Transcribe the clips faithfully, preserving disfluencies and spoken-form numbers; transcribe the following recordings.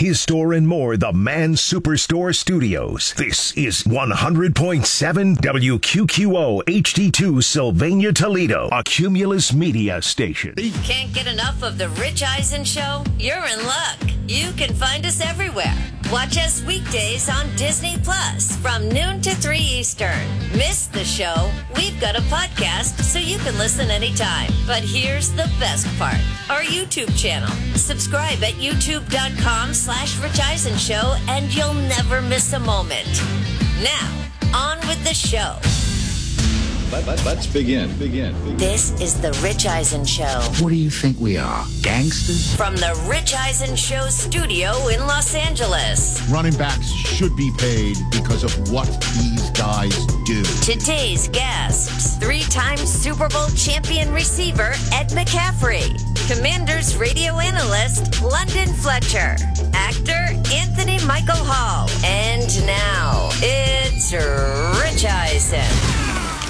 his store and more, the Man Superstore Studios. This is one hundred point seven W Q Q O H D two Sylvania, Toledo, a Cumulus Media station. Can't get enough of the Rich Eisen Show? You're in luck. You can find us everywhere. Watch us weekdays on Disney Plus from noon to three Eastern. Miss the show? We've got a podcast so you can listen anytime. But here's the best part. Our YouTube channel. Subscribe at youtube.com slash Rich Eisen Show and you'll never miss a moment. Now, on with the show. Let, let, let's begin. begin. Begin. This is the Rich Eisen Show. What do you think we are, gangsters? From the Rich Eisen Show studio in Los Angeles. Running backs should be paid because of what these guys do. Today's guests, three-time Super Bowl champion receiver Ed McCaffrey, Commanders radio analyst London Fletcher, actor Anthony Michael Hall, and now it's Rich Eisen.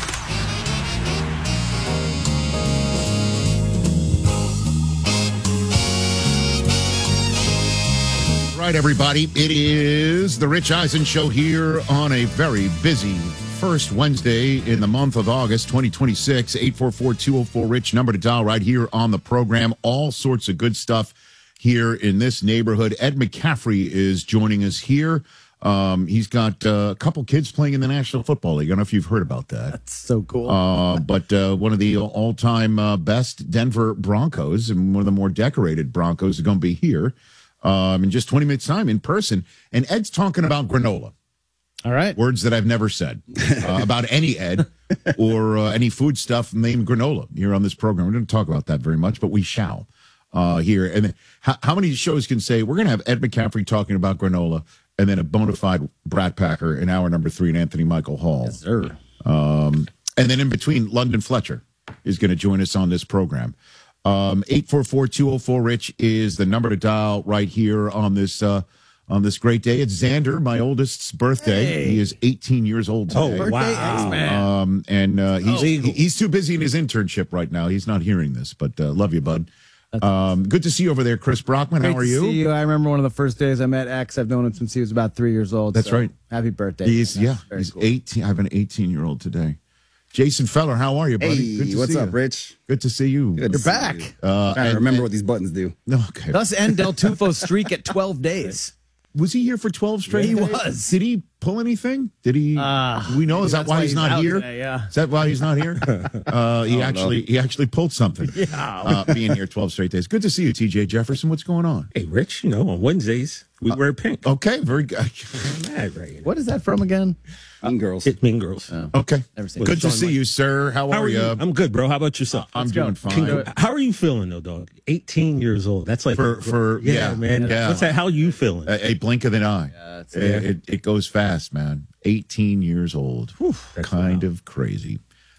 All right, everybody, it is the Rich Eisen Show here on a very busy first Wednesday in the month of August, twenty twenty-six. eight four four, two oh four, RICH, number to dial right here on the program. All sorts of good stuff here in this neighborhood. Ed McCaffrey is joining us here. Um, he's got uh, a couple kids playing in the National Football League. I don't know if you've heard about that. That's so cool. Uh, but uh, one of the all-time uh, best Denver Broncos and one of the more decorated Broncos are going to be here. Um, in just twenty minutes time in person. And Ed's talking about granola. All right. Words that I've never said uh, about any Ed or uh, any food stuff named granola here on this program. We don't talk about that very much, but we shall uh, here. And then how, how many shows can say we're going to have Ed McCaffrey talking about granola and then a bona fide Brat Packer in hour number three and Anthony Michael Hall? Yes, sir. Um, and then in between, London Fletcher is going to join us on this program. Um, eight four four, two oh four, RICH is the number to dial right here on this uh, on this great day. It's Xander, my oldest's birthday. Hey. He is eighteen years old today. Oh, birthday X-Man. Um, and uh, he's, Oh. he- he's too busy in his internship right now. He's not hearing this, but uh, love you, bud. Um, good to see you over there, Chris Brockman. Great How are to you? see you. I remember one of the first days I met X. I've known him since he was about three years old. That's so right. Happy birthday. He's man. yeah, That's very he's cool. eighteen. I have an eighteen-year-old today. Jason Feller, how are you, buddy? Hey, what's see up, you. Rich? Good to see you. Good You're to see back. you. Uh, Trying to and- remember and- what these buttons do. No, okay. Thus end Del Tufo's streak at twelve days. Was he here for twelve straight Yeah, he days? was. Did he pull anything? Did he? Uh, we know. Is that that's why why he's, he's not out here? today, yeah. Is that why he's not here? Uh, he actually he actually pulled something. Yeah. Uh, being here twelve straight days. Good to see you, T J Jefferson. What's going on? Hey, Rich, you know, on Wednesdays, we wear pink. Okay, very good. I'm mad right now. What is that from again? Mean Girls. It's Mean Girls. Okay, Never seen good it. to see you, sir. How, How are are you? you? I'm good, bro. How about yourself? I'm Let's go. doing fine. Congrats. How are you feeling, though, dog? eighteen years old. That's like For- for- yeah, man. yeah. What's that? How you feeling? A, a blink of an eye. that's it, it, it goes fast, man. eighteen years old. That's kind wild. of crazy.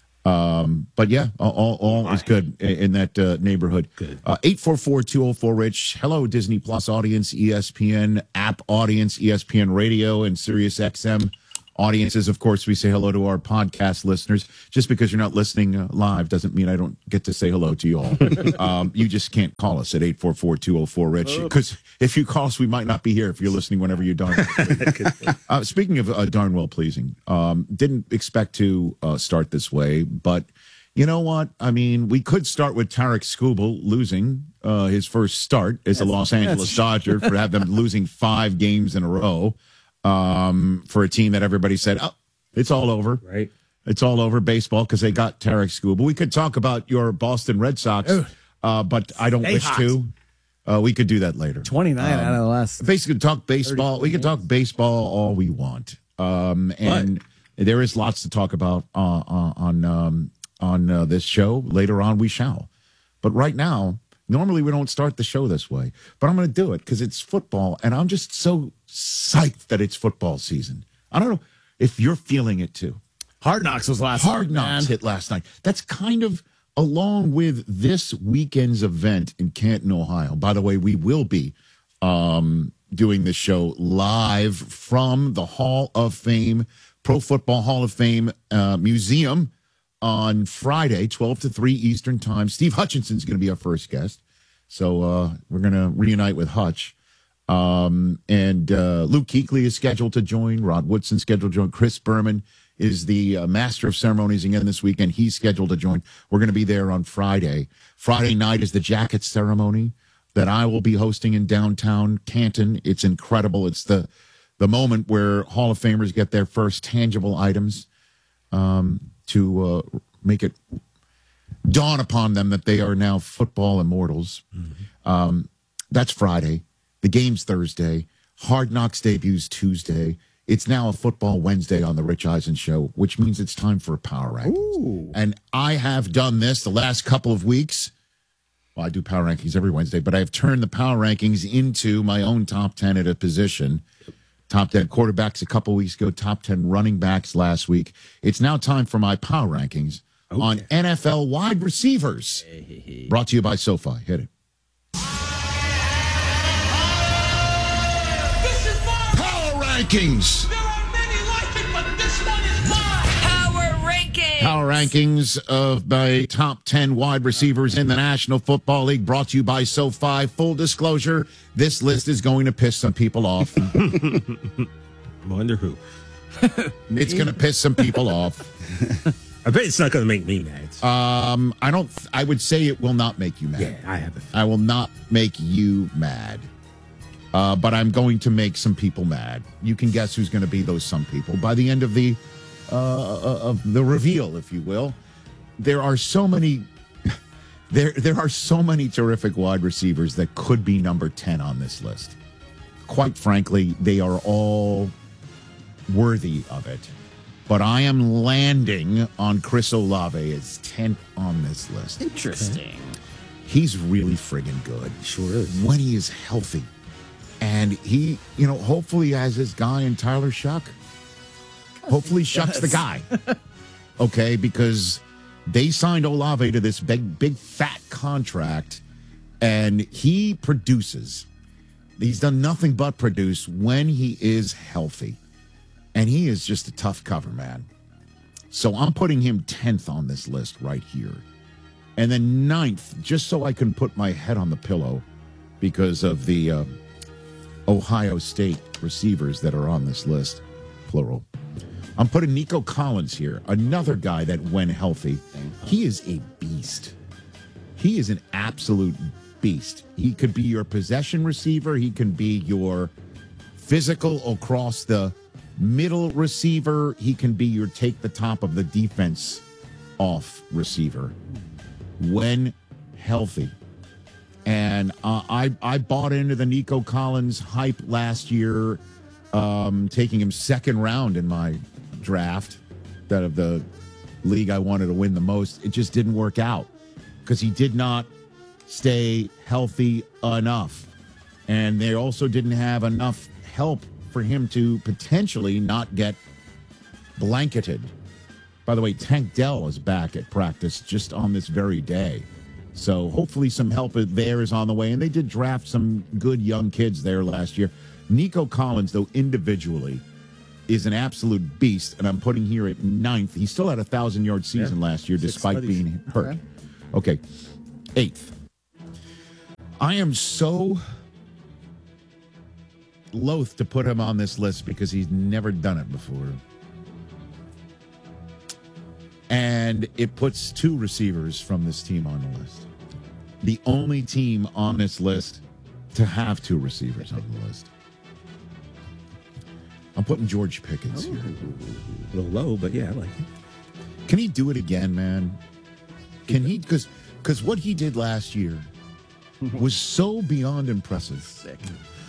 Um, but yeah, all, all, all is good in, in that uh, neighborhood. Good. Uh, eight four four, two oh four, RICH. Hello, Disney Plus audience, E S P N app audience, E S P N Radio, and Sirius X M audiences. Of course, we say hello to our podcast listeners. Just because you're not listening uh, live doesn't mean I don't get to say hello to you all. um, you just can't call us at eight four four, two oh four, RICH. Because if you call us, we might not be here if you're listening whenever you're done. Uh, speaking of uh, darn well pleasing, um, didn't expect to uh, start this way, but you know what? I mean, we could start with Tarek Skubal losing uh, his first start as a Los Angeles Dodger for have them losing five games in a row um, for a team that everybody said, oh, it's all over. Right. It's all over baseball because they got Tarek Skubal. We could talk about your Boston Red Sox, uh, but I don't Stay wish hot. to. Uh, we could do that later. twenty-nine out of the last. Basically, talk baseball. thirty-four We can talk baseball all we want, um, and there is lots to talk about uh, uh, on um, on uh, this show. Later on, we shall. But right now, normally we don't start the show this way, but I'm going to do it because it's football, and I'm just so psyched that it's football season. I don't know if you're feeling it too. Hard Knocks was last Hard night, Knocks man. hit last night. That's kind of along with this weekend's event in Canton, Ohio. By the way, we will be um, doing this show live from the Hall of Fame, Pro Football Hall of Fame uh, Museum on Friday, twelve to three Eastern Time. Steve Hutchinson's going to be our first guest. So uh, we're going to reunite with Hutch. Um, and uh, Luke Kuechly is scheduled to join. Rod Woodson scheduled to join. Chris Berman is the uh, master of ceremonies again this weekend. He's scheduled to join. We're going to be there on Friday. Friday night is the jacket ceremony that I will be hosting in downtown Canton. It's incredible. It's the the moment where Hall of Famers get their first tangible items um, to uh, make it dawn upon them that they are now football immortals. Mm-hmm. Um, that's Friday. The game's Thursday. Hard Knocks debuts Tuesday. It's now a football Wednesday on the Rich Eisen Show, which means it's time for a power rankings. Ooh. And I have done this the last couple of weeks. Well, I do power rankings every Wednesday, but I've turned the power rankings into my own top ten at a position. Top ten quarterbacks a couple weeks ago, top ten running backs last week. It's now time for my power rankings okay. on N F L wide receivers. Hey, hey, hey. Brought to you by SoFi. Hit it. Rankings. There are many like it, but this one is mine. Power rankings. Power rankings of my top ten wide receivers in the National Football League, brought to you by SoFi. Full disclosure, this list is going to piss some people off. I wonder who. It's going to piss some people off. I bet it's not going to make me mad. Um, I don't. I would say it will not make you mad. Yeah, I have. A I will not make you mad. Uh, but I'm going to make some people mad. You can guess who's going to be those some people by the end of the uh, of the reveal, if you will. There are so many, there there are so many terrific wide receivers that could be number ten on this list. Quite frankly, they are all worthy of it. But I am landing on Chris Olave as tenth on this list. Interesting. He's really friggin' good. Sure is. When he is healthy. And he, you know, hopefully has this guy in Tyler Shuck. Hopefully Shuck's the guy. Okay, because they signed Olave to this big, big, fat contract, and he produces. He's done nothing but produce when he is healthy. And he is just a tough cover, man. So I'm putting him tenth on this list right here. And then ninth, just so I can put my head on the pillow because of the... Uh, Ohio State receivers that are on this list, plural. I'm putting Nico Collins here, another guy that, when healthy, he is a beast. He is an absolute beast. He could be your possession receiver. He can be your physical across the middle receiver. He can be your take the top of the defense off receiver when healthy. And uh, I I bought into the Nico Collins hype last year, um, taking him second round in my draft, that of the league I wanted to win the most. It just didn't work out because he did not stay healthy enough. And they also didn't have enough help for him to potentially not get blanketed. By the way, Tank Dell is back at practice just on this very day. So hopefully some help there is on the way. And they did draft some good young kids there last year. Nico Collins, though, individually is an absolute beast. And I'm putting here at ninth. He still had a thousand-yard season yeah. last year Six despite studies. being hurt. Okay. okay. Eighth. I am so loath to put him on this list because he's never done it before. And it puts two receivers from this team on the list. The only team on this list to have two receivers on the list. I'm putting George Pickens oh, here. A little low, but yeah, I like it. Can he do it again, man? Can he? Because because what he did last year was so beyond impressive. Sick.